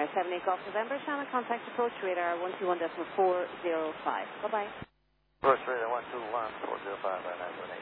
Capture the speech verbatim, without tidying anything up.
seven eight Golf November. Shannon, contact approach radar one two one decimal four zero five. Bye-bye. Approach radar one two one four zero five, right nine seven eight.